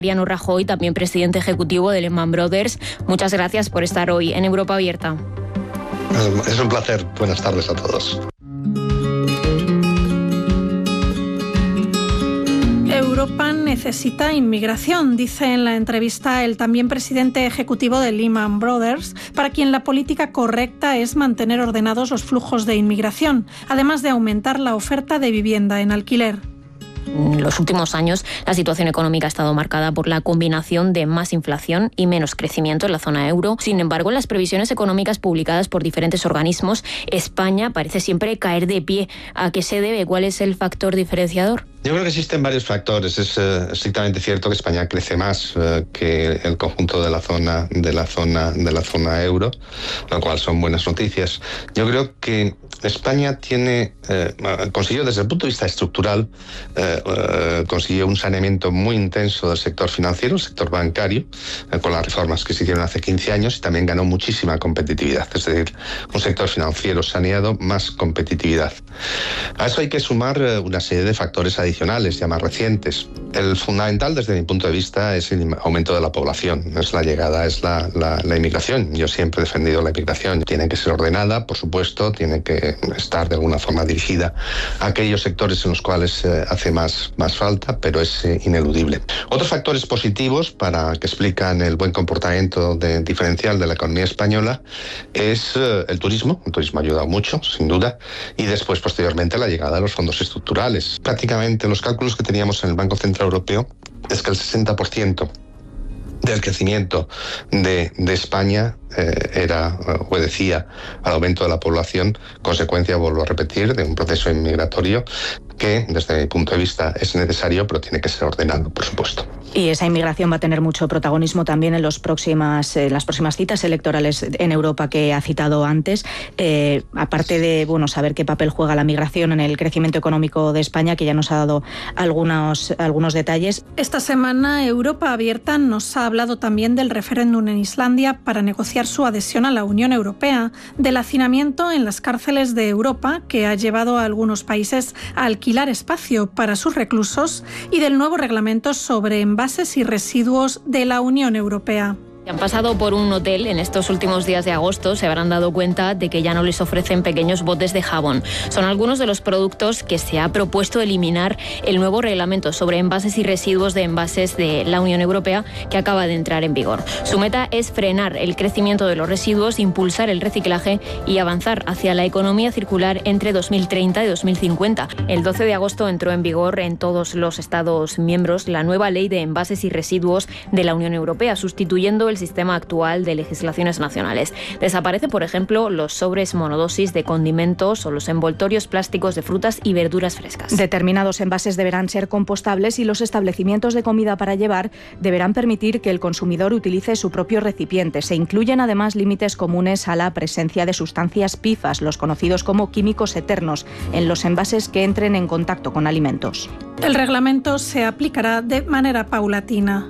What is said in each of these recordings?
Mariano Rajoy, también presidente ejecutivo de Lehman Brothers. Muchas gracias por estar hoy en Europa Abierta. Es un placer. Buenas tardes a todos. Europa necesita inmigración, dice en la entrevista el también presidente ejecutivo de Lehman Brothers, para quien la política correcta es mantener ordenados los flujos de inmigración, además de aumentar la oferta de vivienda en alquiler. En los últimos años, la situación económica ha estado marcada por la combinación de más inflación y menos crecimiento en la zona euro. Sin embargo, en las previsiones económicas publicadas por diferentes organismos, España parece siempre caer de pie. ¿A qué se debe? ¿Cuál es el factor diferenciador? Yo creo que existen varios factores. Es estrictamente cierto que España crece más que el conjunto de la zona euro, lo cual son buenas noticias. Yo creo que España consiguió desde el punto de vista estructural, consiguió un saneamiento muy intenso del sector financiero, el sector bancario, con las reformas que se hicieron hace 15 años, y también ganó muchísima competitividad. Es decir, un sector financiero saneado, más competitividad. A eso hay que sumar una serie de factores adicionales, ya más recientes. El fundamental, desde mi punto de vista, es el aumento de la población, es la llegada, es la inmigración. Yo siempre he defendido la inmigración. Tiene que ser ordenada, por supuesto, tiene que estar de alguna forma dirigida a aquellos sectores en los cuales hace más falta, pero es ineludible. Otros factores positivos que explican el buen comportamiento diferencial de la economía española es el turismo. El turismo ha ayudado mucho, sin duda, y después, posteriormente, la llegada de los fondos estructurales. Prácticamente los cálculos que teníamos en el Banco Central Europeo es que el 60% del crecimiento de España obedecía al aumento de la población, consecuencia, vuelvo a repetir, de un proceso inmigratorio que, desde mi punto de vista, es necesario, pero tiene que ser ordenado, por supuesto. Y esa inmigración va a tener mucho protagonismo también en las próximas citas electorales en Europa que ha citado antes. Aparte de saber qué papel juega la migración en el crecimiento económico de España, que ya nos ha dado algunos detalles. Esta semana Europa Abierta nos ha hablado también del referéndum en Islandia para negociar su adhesión a la Unión Europea, del hacinamiento en las cárceles de Europa que ha llevado a algunos países a alquilar espacio para sus reclusos y del nuevo reglamento sobre envases y residuos de la Unión Europea. Si han pasado por un hotel en estos últimos días de agosto, se habrán dado cuenta de que ya no les ofrecen pequeños botes de jabón. Son algunos de los productos que se ha propuesto eliminar el nuevo reglamento sobre envases y residuos de envases de la Unión Europea, que acaba de entrar en vigor. Su meta es frenar el crecimiento de los residuos, impulsar el reciclaje y avanzar hacia la economía circular entre 2030 y 2050. El 12 de agosto entró en vigor en todos los Estados miembros la nueva ley de envases y residuos de la Unión Europea, sustituyendo el sistema actual de legislaciones nacionales. Desaparece, por ejemplo, los sobres monodosis de condimentos o los envoltorios plásticos de frutas y verduras frescas. Determinados envases deberán ser compostables y los establecimientos de comida para llevar deberán permitir que el consumidor utilice su propio recipiente. Se incluyen además límites comunes a la presencia de sustancias PFAS, los conocidos como químicos eternos, en los envases que entren en contacto con alimentos. El reglamento se aplicará de manera paulatina.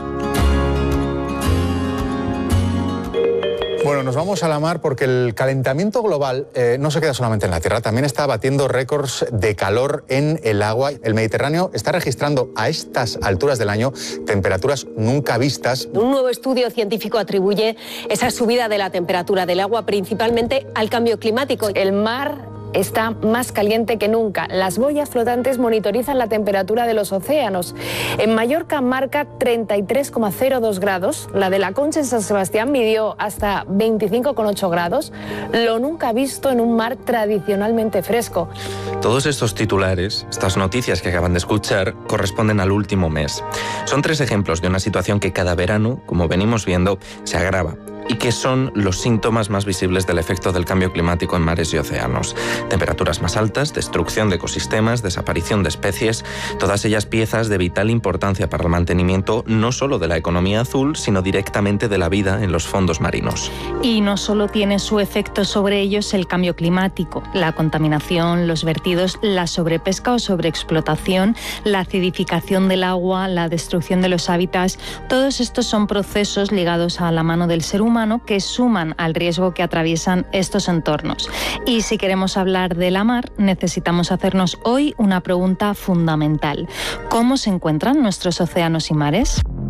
Bueno, nos vamos a la mar porque el calentamiento global no se queda solamente en la Tierra, también está batiendo récords de calor en el agua. El Mediterráneo está registrando a estas alturas del año temperaturas nunca vistas. Un nuevo estudio científico atribuye esa subida de la temperatura del agua principalmente al cambio climático. El mar está más caliente que nunca. Las boyas flotantes monitorizan la temperatura de los océanos. En Mallorca marca 33,02 grados. La de La Concha en San Sebastián midió hasta 25,8 grados. Lo nunca visto en un mar tradicionalmente fresco. Todos estos titulares, estas noticias que acaban de escuchar, corresponden al último mes. Son 3 ejemplos de una situación que cada verano, como venimos viendo, se agrava y que son los síntomas más visibles del efecto del cambio climático en mares y océanos. Temperaturas más altas, destrucción de ecosistemas, desaparición de especies, todas ellas piezas de vital importancia para el mantenimiento no solo de la economía azul, sino directamente de la vida en los fondos marinos. Y no solo tiene su efecto sobre ellos el cambio climático, la contaminación, los vertidos, la sobrepesca o sobreexplotación, la acidificación del agua, la destrucción de los hábitats, todos estos son procesos ligados a la mano del ser humano que suman al riesgo que atraviesan estos entornos. Y si queremos hablar de la mar, necesitamos hacernos hoy una pregunta fundamental. ¿Cómo se encuentran nuestros océanos y mares?